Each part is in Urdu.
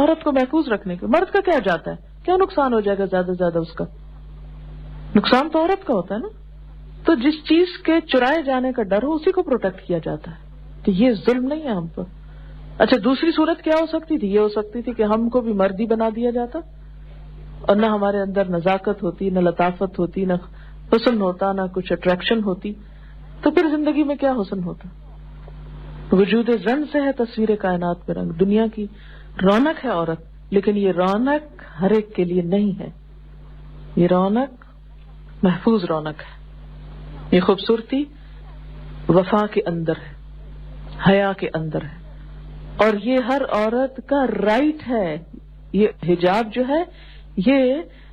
عورت کو محفوظ رکھنے کے. مرد کا کیا جاتا ہے, کیا نقصان ہو جائے گا زیادہ سے زیادہ, اس کا نقصان تو عورت کا ہوتا ہے نا. تو جس چیز کے چرائے جانے کا ڈر ہو اسی کو پروٹیکٹ کیا جاتا ہے. تو یہ ظلم نہیں ہے ہم پر. اچھا دوسری صورت کیا ہو سکتی تھی, یہ ہو سکتی تھی کہ ہم کو بھی مردی بنا دیا جاتا اور نہ ہمارے اندر نزاکت ہوتی, نہ لطافت ہوتی, نہ حسن ہوتا, نہ کچھ اٹریکشن ہوتی. تو پھر زندگی میں کیا حسن ہوتا. وجود زن سے ہے تصویر کائنات میں رنگ. دنیا کی رونق ہے عورت, لیکن یہ رونق ہر ایک کے لیے نہیں ہے. یہ رونق محفوظ رونق ہے. یہ خوبصورتی وفا کے اندر ہے, حیا کے اندر ہے, اور یہ ہر عورت کا رائٹ ہے. یہ حجاب جو ہے یہ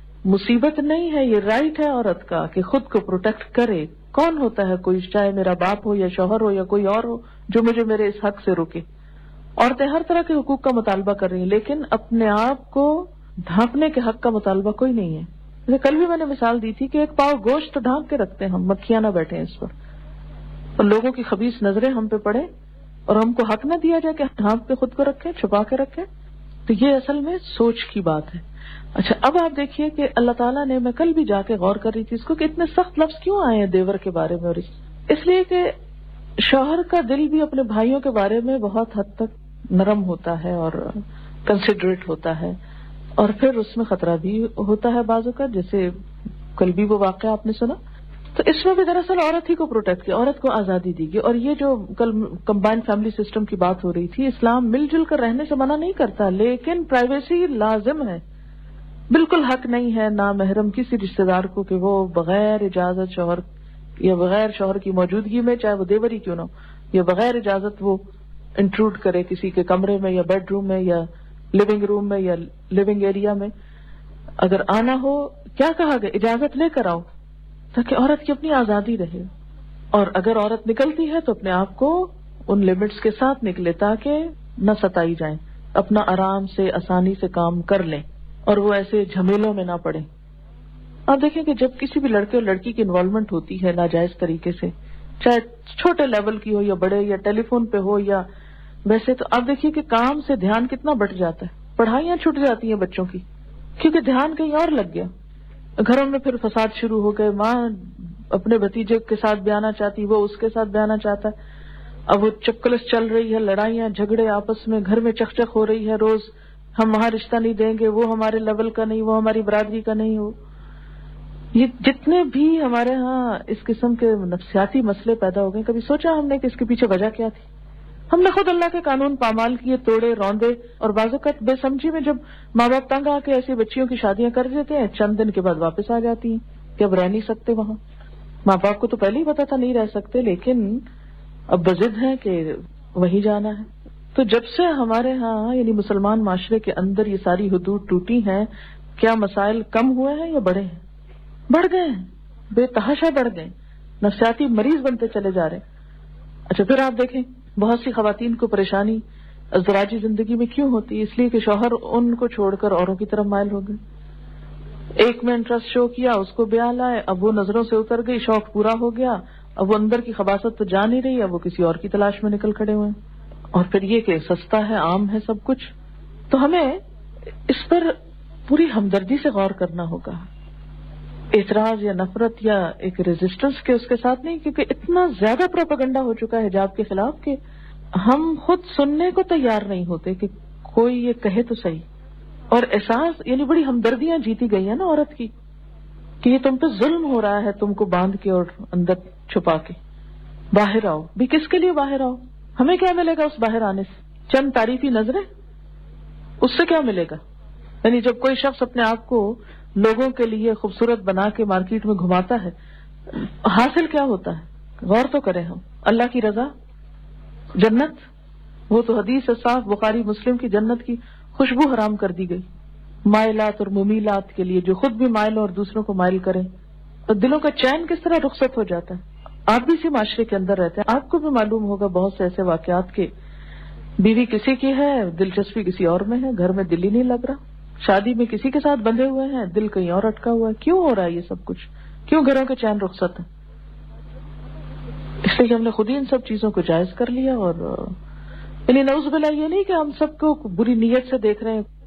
مصیبت نہیں ہے, یہ رائٹ ہے عورت کا کہ خود کو پروٹیکٹ کرے. کون ہوتا ہے کوئی, چاہے میرا باپ ہو یا شوہر ہو یا کوئی اور ہو, جو مجھے میرے اس حق سے روکے. عورتیں ہر طرح کے حقوق کا مطالبہ کر رہی ہیں, لیکن اپنے آپ کو ڈھانپنے کے حق کا مطالبہ کوئی نہیں ہے. جیسے کل بھی میں نے مثال دی تھی کہ ایک پاؤ گوشت تو ڈھانپ کے رکھتے ہیں ہم, مکھیاں نہ بیٹھیں اس پر, اور لوگوں کی خبیث نظریں ہم پہ پڑے اور ہم کو حق نہ دیا جائے کہ ڈھانپ کے خود کو رکھیں, چھپا کے رکھیں. تو یہ اصل میں سوچ کی بات ہے. اچھا اب آپ دیکھیے کہ اللہ تعالیٰ نے, میں کل بھی جا کے غور کر رہی تھی اس کو, کہ اتنے سخت لفظ کیوں آئے ہیں دیور کے بارے میں. اور اس لیے کہ شوہر کا دل بھی اپنے بھائیوں کے بارے میں بہت حد تک نرم ہوتا ہے اور کنسیڈریٹ ہوتا ہے, اور پھر اس میں خطرہ بھی ہوتا ہے بعض اوقات, جیسے کل بھی وہ واقعہ آپ نے سنا. تو اس میں بھی دراصل عورت ہی کو پروٹیکٹ کیا, عورت کو آزادی دی گئی. اور یہ جو کل کمبائنڈ فیملی سسٹم کی بات ہو رہی تھی, اسلام مل جل کر رہنے سے منع نہیں کرتا, لیکن پرائیویسی لازم ہے. بالکل حق نہیں ہے نامحرم کسی رشتہ دار کو کہ وہ بغیر اجازت شوہر یا بغیر شوہر کی موجودگی میں, چاہے وہ دیور ہی کیوں نہ ہو, یا بغیر اجازت وہ انٹروڈ کرے کسی کے کمرے میں یا بیڈ روم میں یا لیونگ روم میں یا لیونگ ایریا میں. اگر آنا ہو, کیا کہا گیا, اجازت لے کر آؤ, تاکہ عورت کی اپنی آزادی رہے. اور اگر عورت نکلتی ہے تو اپنے آپ کو ان لمٹس کے ساتھ نکلے تاکہ نہ ستائی جائیں, اپنا آرام سے آسانی سے کام کر لیں اور وہ ایسے جھمیلوں میں نہ پڑیں. آپ دیکھیں کہ جب کسی بھی لڑکے اور لڑکی کی انوالومنٹ ہوتی ہے ناجائز طریقے سے, چاہے چھوٹے لیول کی ہو یا بڑے, یا ٹیلی فون پہ ہو یا ویسے, تو آپ دیکھیے کہ کام سے دھیان کتنا بٹ جاتا ہے. پڑھائیاں چھٹ جاتی ہیں بچوں کی کیونکہ دھیان کہیں اور لگ گیا. گھروں میں پھر فساد شروع ہو گئے, ماں اپنے بھتیجے کے ساتھ بھی آنا چاہتی, وہ اس کے ساتھ بھی آنا چاہتا ہے. اب وہ چپکلس چل رہی ہے, لڑائیاں جھگڑے آپس میں, گھر میں چکچک ہو رہی ہے روز. ہم وہاں رشتہ نہیں دیں گے, وہ ہمارے لیول کا نہیں, وہ ہماری برادری کا نہیں. ہو یہ جتنے بھی ہمارے ہاں اس قسم کے نفسیاتی مسئلے پیدا ہو گئے, کبھی سوچا ہم نے کہ اس کے پیچھے وجہ کیا تھی؟ ہم نے خود اللہ کے قانون پامال کیے, توڑے, روندے, اور بعض اوقات بے سمجھی میں جب ماں باپ تنگ آ کے ایسی بچیوں کی شادیاں کر دیتے ہیں, چند دن کے بعد واپس آ جاتی ہیں کہ اب رہ نہیں سکتے وہاں. ماں باپ کو تو پہلے ہی پتا تھا نہیں رہ سکتے, لیکن اب بضد ہے کہ وہی جانا ہے. تو جب سے ہمارے ہاں یعنی مسلمان معاشرے کے اندر یہ ساری حدود ٹوٹی ہیں, کیا مسائل کم ہوئے ہیں یا بڑھے ہیں؟ بڑھ گئے ہیں, بے تحاشا بڑھ گئے, نفسیاتی مریض بنتے چلے جا رہے ہیں. اچھا پھر آپ دیکھیں بہت سی خواتین کو پریشانی ازدواجی زندگی میں کیوں ہوتی ہے؟ اس لیے کہ شوہر ان کو چھوڑ کر اوروں کی طرف مائل ہو گئے. ایک میں انٹرسٹ شو کیا, اس کو بیاہ لائے, اب وہ نظروں سے اتر گئی, شوق پورا ہو گیا, اب وہ اندر کی خباثت تو جا نہیں رہی, اب وہ کسی اور کی تلاش میں نکل کھڑے ہوئے. اور پھر یہ کہ سستا ہے, عام ہے سب کچھ. تو ہمیں اس پر پوری ہمدردی سے غور کرنا ہوگا, اعتراض یا نفرت یا ایک ریزسٹنس کے اس کے ساتھ نہیں, کیونکہ اتنا زیادہ پروپیگنڈا ہو چکا ہے حجاب کے خلاف کہ ہم خود سننے کو تیار نہیں ہوتے کہ کوئی یہ کہے تو صحیح. اور احساس یعنی بڑی ہمدردیاں جیتی گئی ہیں نا عورت کی کہ یہ تم پہ ظلم ہو رہا ہے, تم کو باندھ کے اور اندر چھپا کے. باہر آؤ بھی, کس کے لیے باہر آؤ؟ ہمیں کیا ملے گا اس باہر آنے سے؟ چند تعریفی نظریں, اس سے کیا ملے گا؟ یعنی جب کوئی شخص اپنے آپ کو لوگوں کے لیے خوبصورت بنا کے مارکیٹ میں گھماتا ہے, حاصل کیا ہوتا ہے؟ غور تو کریں ہم. اللہ کی رضا, جنت, وہ تو حدیث ہے صاف بخاری مسلم کی, جنت کی خوشبو حرام کر دی گئی مائلات اور ممیلات کے لیے, جو خود بھی مائل اور دوسروں کو مائل کریں. تو دلوں کا چین کس طرح رخصت ہو جاتا ہے. آپ بھی اسی معاشرے کے اندر رہتے ہیں, آپ کو بھی معلوم ہوگا بہت سے ایسے واقعات کے بیوی کسی کی ہے, دلچسپی کسی اور میں ہے, گھر میں دل ہی نہیں لگ رہا, شادی میں کسی کے ساتھ بندھے ہوئے ہیں, دل کہیں اور اٹکا ہوا ہے. کیوں ہو رہا ہے یہ سب کچھ؟ کیوں گھروں کے چین رخصت ہے؟ اس لیے کہ ہم نے خود ہی ان سب چیزوں کو جائز کر لیا. اور یعنی نعوذ باللہ یہ نہیں کہ ہم سب کو بری نیت سے دیکھ رہے ہیں,